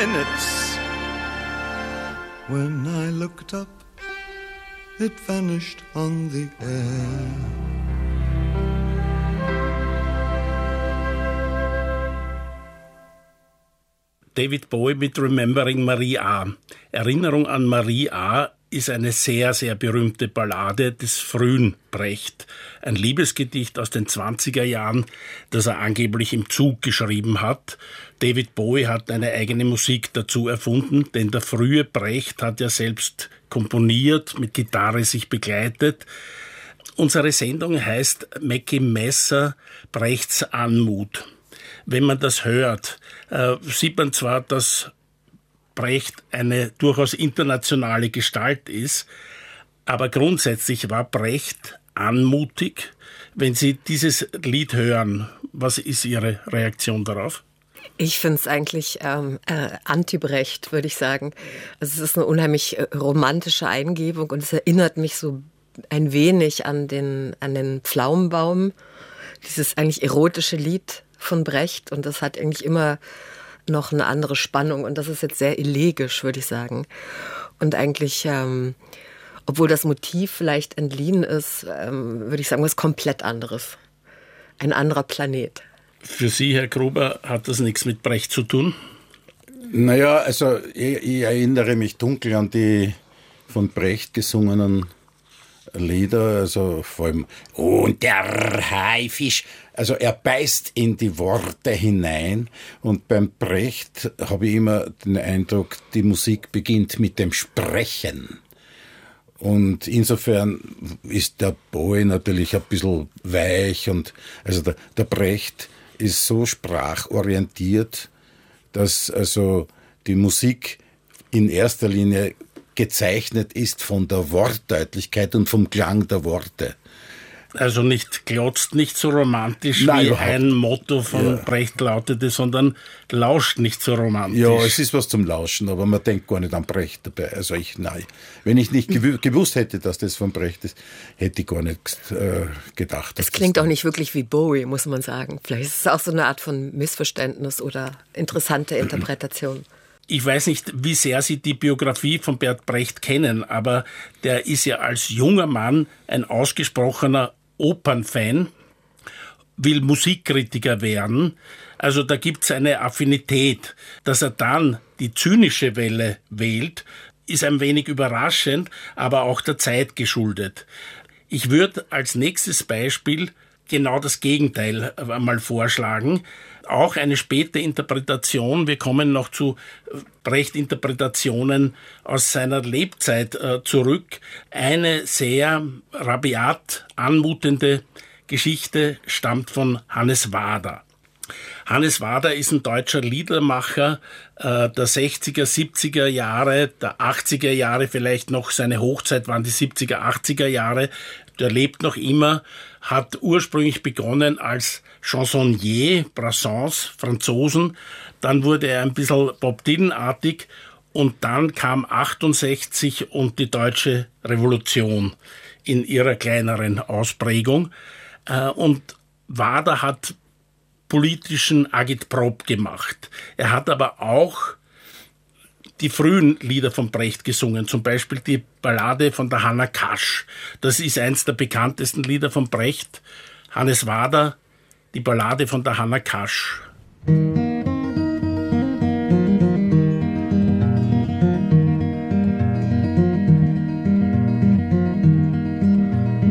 minutes. When I looked up, it vanished on the air. David Bowie mit Remembering Marie A. Erinnerung an Marie A. ist eine sehr, sehr berühmte Ballade des frühen Brecht. Ein Liebesgedicht aus den 20er Jahren, das er angeblich im Zug geschrieben hat. David Bowie hat eine eigene Musik dazu erfunden, denn der frühe Brecht hat ja selbst komponiert, mit Gitarre sich begleitet. Unsere Sendung heißt Mackie Messer, Brechts Anmut. Wenn man das hört, sieht man zwar, dass Brecht eine durchaus internationale Gestalt ist, aber grundsätzlich war Brecht anmutig. Wenn Sie dieses Lied hören, was ist Ihre Reaktion darauf? Ich finde es eigentlich anti-Brecht, würde ich sagen. Also es ist eine unheimlich romantische Eingebung und es erinnert mich so ein wenig an den Pflaumenbaum, dieses eigentlich erotische Lied von Brecht, und das hat eigentlich immer noch eine andere Spannung und das ist jetzt sehr elegisch, würde ich sagen. Und eigentlich, obwohl das Motiv vielleicht entliehen ist, würde ich sagen, was komplett anderes. Ein anderer Planet. Für Sie, Herr Gruber, hat das nichts mit Brecht zu tun? Naja, also ich erinnere mich dunkel an die von Brecht gesungenen Lieder, also vor allem und der Haifisch, also er beißt in die Worte hinein, und beim Brecht habe ich immer den Eindruck, die Musik beginnt mit dem Sprechen. Und insofern ist der Bowie natürlich ein bisschen weich, und also der Brecht ist so sprachorientiert, dass also die Musik in erster Linie gezeichnet ist von der Wortdeutlichkeit und vom Klang der Worte. Also nicht glotzt nicht so romantisch, nein, wie überhaupt. Ein Motto von Brecht lautete, sondern lauscht nicht so romantisch. Ja, es ist was zum Lauschen, aber man denkt gar nicht an Brecht dabei. Also wenn ich nicht gewusst hätte, dass das von Brecht ist, hätte ich gar nicht gedacht. Es klingt auch nicht wirklich wie Bowie, muss man sagen. Vielleicht ist es auch so eine Art von Missverständnis oder interessante Interpretation. Ich weiß nicht, wie sehr Sie die Biografie von Bert Brecht kennen, aber der ist ja als junger Mann ein ausgesprochener Opernfan, will Musikkritiker werden. Also da gibt's eine Affinität. Dass er dann die zynische Welle wählt, ist ein wenig überraschend, aber auch der Zeit geschuldet. Ich würde als nächstes Beispiel genau das Gegenteil mal vorschlagen. Auch eine späte Interpretation, wir kommen noch zu Brecht-Interpretationen aus seiner Lebzeit zurück. Eine sehr rabiat anmutende Geschichte stammt von Hannes Wader. Hannes Wader ist ein deutscher Liedermacher der 60er, 70er Jahre, der 80er Jahre vielleicht noch. Seine Hochzeit waren die 70er, 80er Jahre. Der lebt noch immer, hat ursprünglich begonnen als Chansonnier, Brassens, Franzosen. Dann wurde er ein bisschen Bob Dylan-artig und dann kam 68 und die Deutsche Revolution in ihrer kleineren Ausprägung. Und Wader hat politischen Agitprop gemacht. Er hat aber auch die frühen Lieder von Brecht gesungen, zum Beispiel die Ballade von der Hannah Kasch. Das ist eins der bekanntesten Lieder von Brecht. Hannes Wader, die Ballade von der Hannah Kasch.